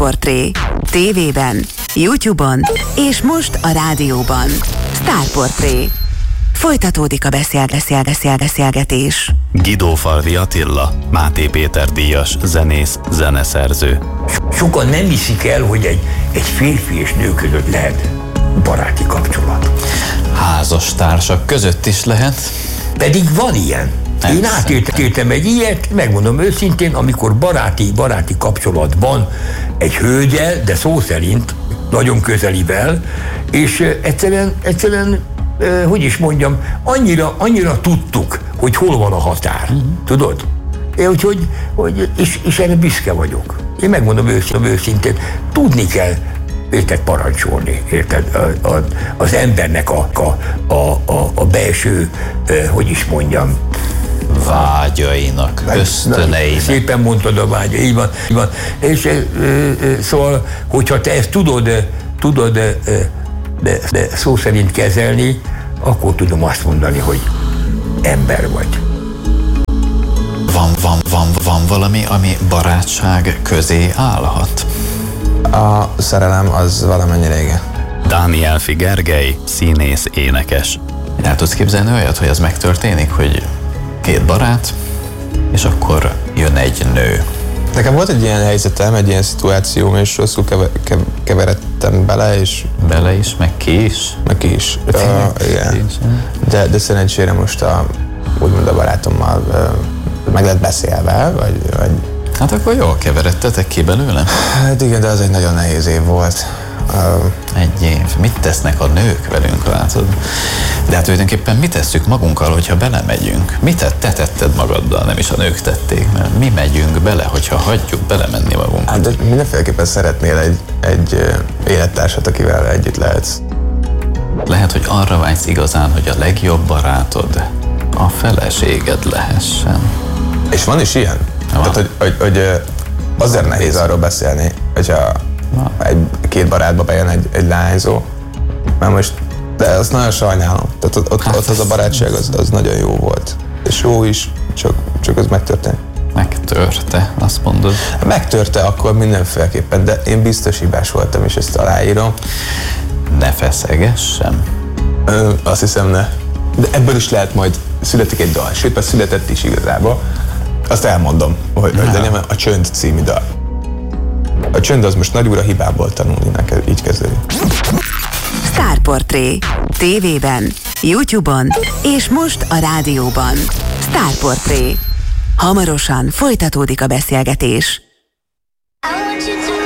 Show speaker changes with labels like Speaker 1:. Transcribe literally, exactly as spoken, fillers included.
Speaker 1: Sztárportré. Tévében, YouTube-on és most a rádióban. Sztárportré. Folytatódik a beszélgetés.
Speaker 2: Guidófalvi Attila, Máté Péter díjas zenész, zeneszerző.
Speaker 3: Sokan nem hiszik el, hogy egy, egy férfi és nő között lehet baráti kapcsolat.
Speaker 4: Házastársak között is lehet.
Speaker 3: Pedig van ilyen. Nem Én átéltem egy ilyet, megmondom őszintén, amikor baráti, baráti kapcsolatban egy hölgyel, de szó szerint nagyon közelivel, és egyszerűen, egyszerűen hogy is mondjam, annyira, annyira tudtuk, hogy hol van a határ. Mm-hmm. Tudod? É, úgyhogy, hogy, és, és erre büszke vagyok. Én megmondom őszintén, őszintén tudni kell, érted, parancsolni, érted, a, a, az embernek a, a, a, a, a belső, hogy is mondjam,
Speaker 4: vágyainak, ösztöneinek.
Speaker 3: Szépen mondtad a vágya, így van. Így van. És e, e, szóval, hogyha te ezt tudod, tudod de, de szó szerint kezelni, akkor tudom azt mondani, hogy ember vagy.
Speaker 4: Van, van, van, van valami, ami barátság közé állhat?
Speaker 5: A szerelem az valamennyire igen.
Speaker 2: Dániel Gergely, színész, énekes.
Speaker 4: El tudsz képzelni olyat, hogy ez megtörténik, hogy két barát, és akkor jön egy nő.
Speaker 5: Nekem volt egy ilyen helyzetem, egy ilyen szituációm, és rosszul kever, keveredtem bele, és...
Speaker 4: Bele is, meg ki is?
Speaker 5: Meg ki is. Uh, igen. De, de szerencsére most a, úgymond a barátommal uh, meg lett beszélve, vagy, vagy...
Speaker 4: Hát akkor jól keveredtetek ki belőle?
Speaker 5: Hát igen, de az egy nagyon nehéz év volt. Uh,
Speaker 4: egy év. Mit tesznek a nők velünk, látod? De hát tulajdonképpen mit tesszük magunkkal, hogyha belemegyünk? Mit te tetted magaddal, nem is a nők tették, mert mi megyünk bele, hogyha hagyjuk belemenni magunkat.
Speaker 5: Hát de mindenféleképpen szeretnél egy, egy élettársat, akivel együtt lehetsz.
Speaker 4: Lehet, hogy arra vágysz igazán, hogy a legjobb barátod a feleséged lehessen. És
Speaker 5: van is ilyen? Van. Tehát, hogy, hogy, hogy azért nehéz arról beszélni, hogyha egy, két barátba bejön egy, egy lányzó, mert most, de azt nagyon sajnálom. Tehát ott, ott, hát ott az a barátság az, az nagyon jó volt. És jó is, csak, csak az megtörtént.
Speaker 4: Megtörte, azt mondod?
Speaker 5: Megtörte akkor mindenféleképpen, de én biztos hibás voltam, és ezt aláírom.
Speaker 4: Ne feszegessem?
Speaker 5: Ö, azt hiszem ne. De ebből is lehet majd születik egy dal, sőt, már született is igazából. Azt elmondom, hogy de nem a Csönd című dal. A csönd az most nagy úr, a hibából tanulni, neked így kezdődik.
Speaker 1: Sztárportré. Tévében, YouTube-on és most a rádióban. Sztárportré. Hamarosan folytatódik a beszélgetés. I want you to